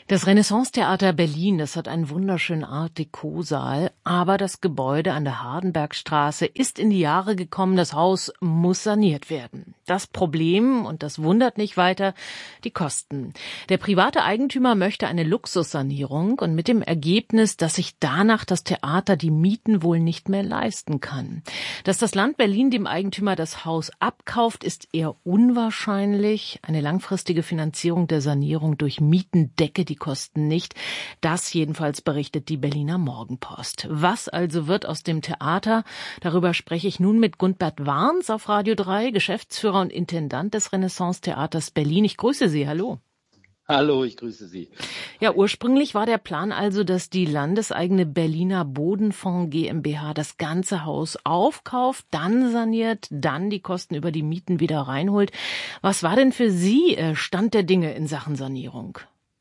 Das Renaissance-Theater Berlin, das hat einen wunderschönen Art-Déco-Saal, aber das Gebäude an der Hardenbergstraße ist in die Jahre gekommen, das Haus muss saniert werden. Das Problem, und das wundert nicht weiter, die Kosten. Der private Eigentümer möchte eine Luxussanierung und mit dem Ergebnis, dass sich danach das Theater die Mieten wohl nicht mehr leisten kann. Dass das Land Berlin dem Eigentümer das Haus abkauft, ist eher unwahrscheinlich. Eine langfristige Finanzierung der Sanierung durch Mieten decke die Kosten nicht. Das jedenfalls berichtet die Berliner Morgenpost. Was also wird aus dem Theater? Darüber spreche ich nun mit Gundbert Warns auf Radio 3, Geschäftsführer und Intendant des Renaissance-Theaters Berlin. Ich grüße Sie, hallo. Hallo, ich grüße Sie. Ja, ursprünglich war der Plan also, dass die landeseigene Berliner Bodenfonds GmbH das ganze Haus aufkauft, dann saniert, dann die Kosten über die Mieten wieder reinholt. Was war denn für Sie Stand der Dinge in Sachen Sanierung?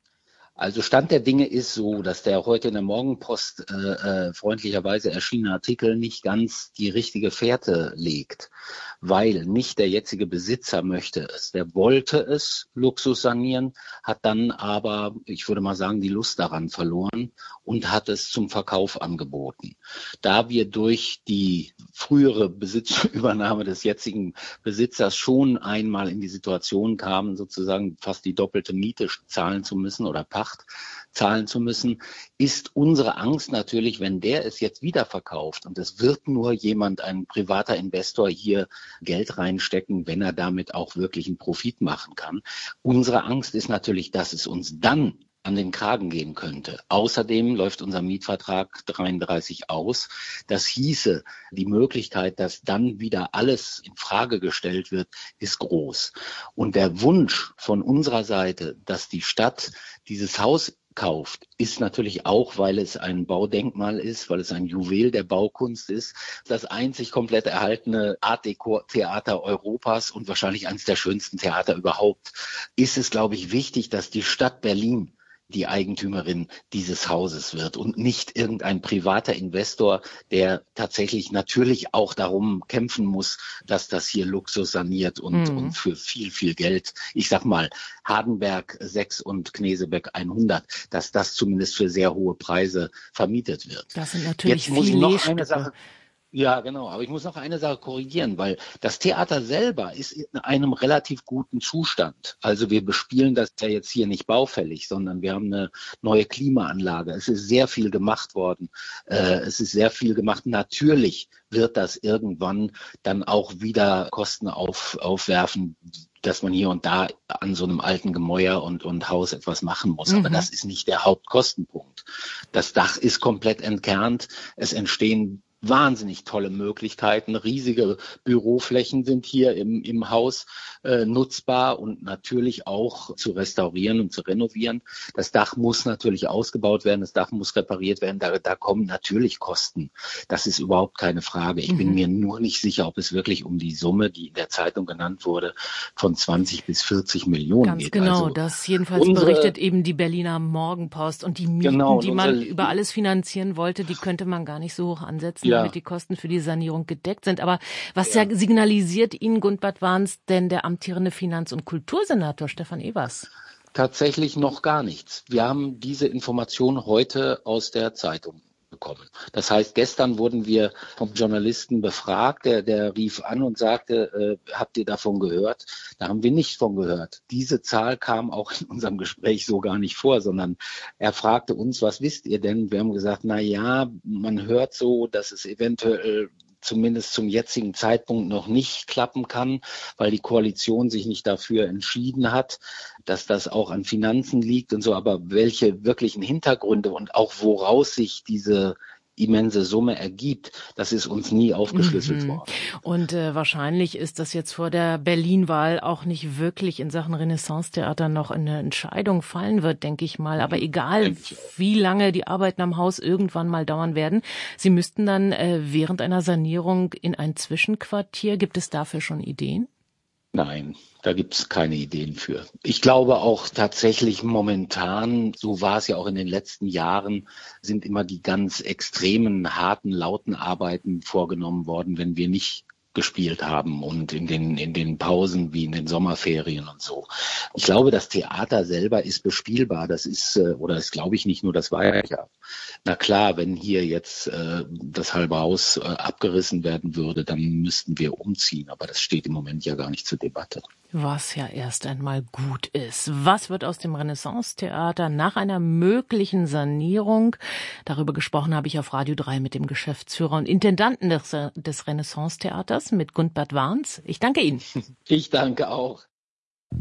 Also Stand der Dinge ist so, dass der heute in der Morgenpost freundlicherweise erschienene Artikel nicht ganz die richtige Fährte legt, weil nicht der jetzige Besitzer möchte es. Der wollte es Luxus sanieren, hat dann aber, ich würde mal sagen, die Lust daran verloren und hat es zum Verkauf angeboten. Da wir durch die frühere Besitzübernahme des jetzigen Besitzers schon einmal in die Situation kamen, sozusagen fast die doppelte Miete zahlen zu müssen oder Pacht zahlen zu müssen, ist unsere Angst natürlich, wenn der es jetzt wieder verkauft und es wird nur jemand, ein privater Investor hier Geld reinstecken, wenn er damit auch wirklich einen Profit machen kann. Unsere Angst ist natürlich, dass es uns dann an den Kragen gehen könnte. Außerdem läuft unser Mietvertrag 33 aus. Das hieße, die Möglichkeit, dass dann wieder alles in Frage gestellt wird, ist groß. Und der Wunsch von unserer Seite, dass die Stadt dieses Haus kauft, ist natürlich auch, weil es ein Baudenkmal ist, weil es ein Juwel der Baukunst ist, das einzig komplett erhaltene Art-Déco-Theater Europas und wahrscheinlich eines der schönsten Theater überhaupt, ist es, glaube ich, wichtig, dass die Stadt Berlin die Eigentümerin dieses Hauses wird und nicht irgendein privater Investor, der tatsächlich natürlich auch darum kämpfen muss, dass das hier Luxus saniert und für viel, viel Geld, ich sag mal, Hardenberg 6 und Knesebeck 100, dass das zumindest für sehr hohe Preise vermietet wird. Das sind natürlich Jetzt muss ich noch eine Filetstücke. Sache. Ja, genau. Aber ich muss noch eine Sache korrigieren, weil das Theater selber ist in einem relativ guten Zustand. Also wir bespielen das ja jetzt hier nicht baufällig, sondern wir haben eine neue Klimaanlage. Es ist sehr viel gemacht worden. Natürlich wird das irgendwann dann auch wieder Kosten aufwerfen, dass man hier und da an so einem alten Gemäuer und Haus etwas machen muss. Aber das ist nicht der Hauptkostenpunkt. Das Dach ist komplett entkernt. Es entstehen wahnsinnig tolle Möglichkeiten. Riesige Büroflächen sind hier im Haus nutzbar und natürlich auch zu restaurieren und zu renovieren. Das Dach muss natürlich ausgebaut werden, das Dach muss repariert werden. Da kommen natürlich Kosten. Das ist überhaupt keine Frage. Ich bin mir nur nicht sicher, ob es wirklich um die Summe, die in der Zeitung genannt wurde, von 20 bis 40 Millionen Ganz geht. genau, Also das jedenfalls berichtet eben die Berliner Morgenpost. Und die Mieten, die man über alles finanzieren wollte, die könnte man gar nicht so hoch ansetzen, damit die Kosten für die Sanierung gedeckt sind. Aber was signalisiert Ihnen, Gundbert Warns, denn der amtierende Finanz- und Kultursenator Stefan Evers? Tatsächlich noch gar nichts. Wir haben diese Information heute aus der Zeitung bekommen. Das heißt, gestern wurden wir vom Journalisten befragt, der rief an und sagte, habt ihr davon gehört? Da haben wir nicht von gehört. Diese Zahl kam auch in unserem Gespräch so gar nicht vor, sondern er fragte uns, was wisst ihr denn? Wir haben gesagt, na ja, man hört so, dass es eventuell zumindest zum jetzigen Zeitpunkt noch nicht klappen kann, weil die Koalition sich nicht dafür entschieden hat, dass das auch an Finanzen liegt und so. Aber welche wirklichen Hintergründe und auch woraus sich diese immense Summe ergibt, das ist uns nie aufgeschlüsselt worden. Und wahrscheinlich ist das jetzt vor der Berlin-Wahl auch nicht wirklich in Sachen Renaissance-Theater noch eine Entscheidung fallen wird, denke ich mal. Aber egal, wie lange die Arbeiten am Haus irgendwann mal dauern werden, Sie müssten dann während einer Sanierung in ein Zwischenquartier. Gibt es dafür schon Ideen? Nein, da gibt's keine Ideen für. Ich glaube auch tatsächlich momentan, so war es ja auch in den letzten Jahren, sind immer die ganz extremen, harten, lauten Arbeiten vorgenommen worden, wenn wir nicht gespielt haben und in den Pausen wie in den Sommerferien und so. Ich glaube, das Theater selber ist bespielbar. Das glaube ich nicht nur, das war ja. Na klar, wenn hier jetzt das halbe Haus abgerissen werden würde, dann müssten wir umziehen. Aber das steht im Moment ja gar nicht zur Debatte. Was ja erst einmal gut ist. Was wird aus dem Renaissance-Theater nach einer möglichen Sanierung? Darüber gesprochen habe ich auf Radio 3 mit dem Geschäftsführer und Intendanten des Renaissance-Theaters, mit Gundbert Warns. Ich danke Ihnen. Ich danke auch.